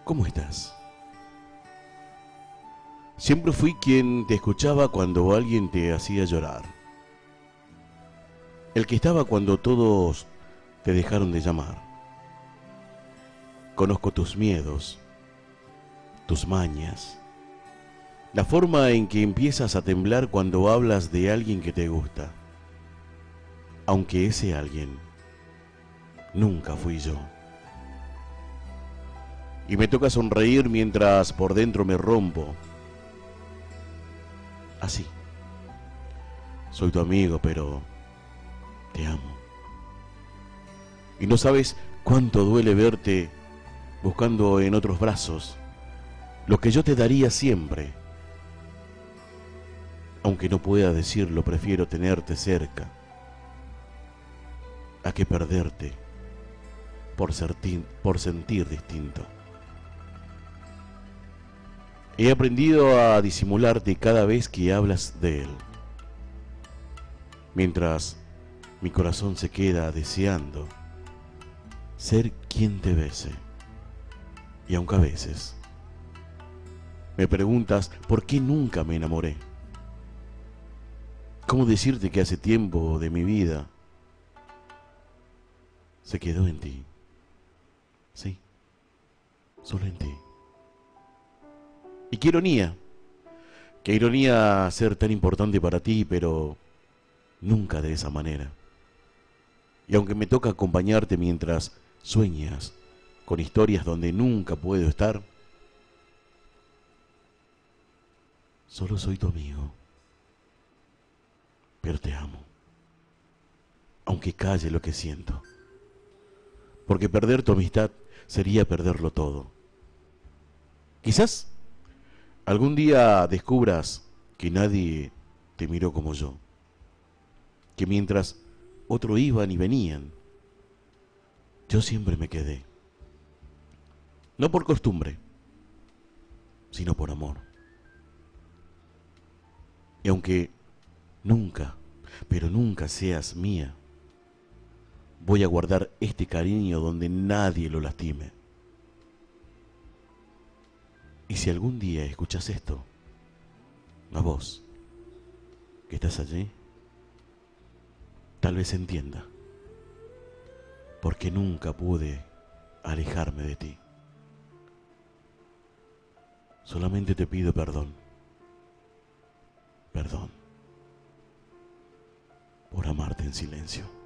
¿Cómo estás? Siempre fui quien te escuchaba cuando alguien te hacía llorar. El que estaba cuando todos te dejaron de llamar. Conozco tus miedos, tus mañas, la forma en que empiezas a temblar cuando hablas de alguien que te gusta. Aunque ese alguien nunca fui yo. Y me toca sonreír mientras por dentro me rompo. Así. Soy tu amigo, pero te amo. Y no sabes cuánto duele verte buscando en otros brazos lo que yo te daría siempre. Aunque no pueda decirlo, prefiero tenerte cerca a que perderte por sentir distinto. He aprendido a disimularte cada vez que hablas de él, mientras mi corazón se queda deseando ser quien te bese. Y aunque a veces me preguntas por qué nunca me enamoré, ¿cómo decirte que hace tiempo de mi vida se quedó en ti? Sí, solo en ti. Y qué ironía ser tan importante para ti, pero nunca de esa manera. Y aunque me toca acompañarte mientras sueñas con historias donde nunca puedo estar, solo soy tu amigo, pero te amo, aunque calle lo que siento, porque perder tu amistad sería perderlo todo. Quizás algún día descubras que nadie te miró como yo, que mientras otros iban y venían, yo siempre me quedé, no por costumbre, sino por amor. Y aunque nunca, pero nunca seas mía, voy a guardar este cariño donde nadie lo lastime. Y si algún día escuchas esto, a vos, que estás allí, tal vez entienda, porque nunca pude alejarme de ti. Solamente te pido perdón, perdón, por amarte en silencio.